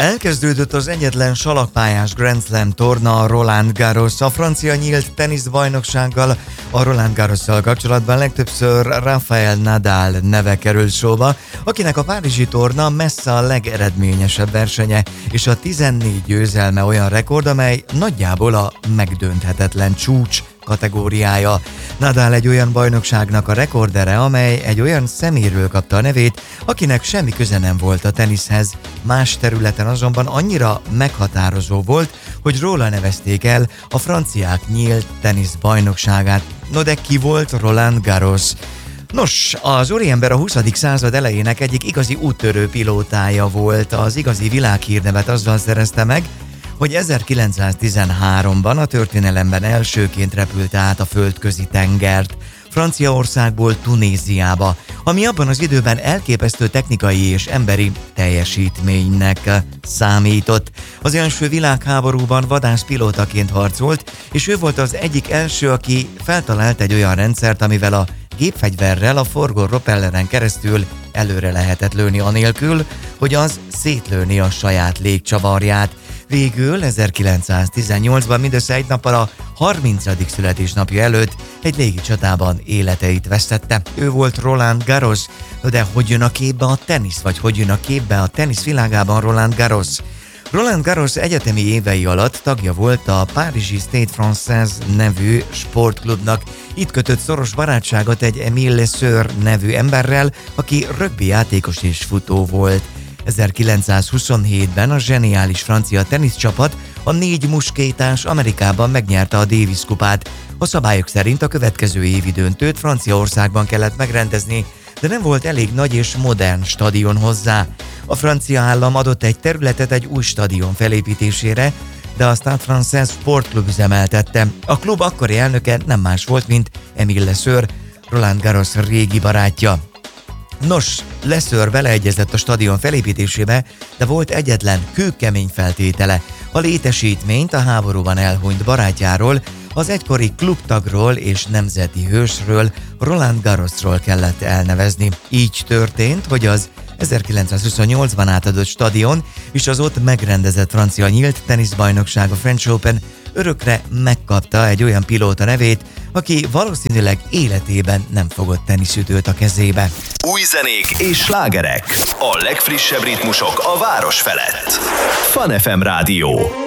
Elkezdődött az egyetlen salakpályás Grand Slam torna, a Roland Garros. A francia nyílt teniszbajnoksággal, a Roland Garrosszal kapcsolatban legtöbbször Rafael Nadal neve került szóba, akinek a párizsi torna messze a legeredményesebb versenye, és a 14 győzelme olyan rekord, amely nagyjából a megdönthetetlen csúcs kategóriája. Nadal egy olyan bajnokságnak a rekordere, amely egy olyan szeméről kapta a nevét, akinek semmi köze nem volt a teniszhez. Más területen azonban annyira meghatározó volt, hogy róla nevezték el a franciák nyílt tenisz bajnokságát. No de ki volt Roland Garros? Nos, az úriember a 20. század elejének egyik igazi úttörő pilótája volt. Az igazi világhírnevet azzal szerezte meg, hogy 1913-ban a történelemben elsőként repült át a földközi tengert, Franciaországból Tunéziába, ami abban az időben elképesztő technikai és emberi teljesítménynek számított. Az első világháborúban vadászpilótaként harcolt, és ő volt az egyik első, aki feltalált egy olyan rendszert, amivel a gépfegyverrel a forgó propelleren keresztül előre lehetett lőni anélkül, hogy az szétlőni a saját légcsavarját. Végül 1918-ban mindössze egy nappal a 30. születésnapja előtt egy légicsatában életeit vesztette. Ő volt Roland Garros, de hogy jön a képbe a tenisz, vagy hogy jön a képbe a tenisz világában Roland Garros? Roland Garros egyetemi évei alatt tagja volt a párizsi Stade Français nevű sportklubnak. Itt kötött szoros barátságot egy Émile Leseur nevű emberrel, aki rögbi játékos és futó volt. 1927-ben a zseniális francia teniszcsapat, a 4 muskétás Amerikában megnyerte a Davis kupát. A szabályok szerint a következő évi döntőt Franciaországban kellett megrendezni, de nem volt elég nagy és modern stadion hozzá. A francia állam adott egy területet egy új stadion felépítésére, de a Stade Français Sportklub üzemeltette. A klub akkori elnöke nem más volt, mint Émile Leseur, Roland Garros régi barátja. Nos, Leseur beleegyezett a stadion felépítésébe, de volt egyetlen kőkemény feltétele. A létesítményt a háborúban elhunyt barátjáról, az egykori klubtagról és nemzeti hősről, Roland Garrosról kellett elnevezni. Így történt, hogy az 1928-ban átadott stadion és az ott megrendezett francia nyílt teniszbajnokság, a French Open örökre megkapta egy olyan pilóta nevét, aki valószínűleg életében nem fogott teniszütőt a kezébe. Új zenék és slágerek. A legfrissebb ritmusok a város felett. Fun FM Rádió.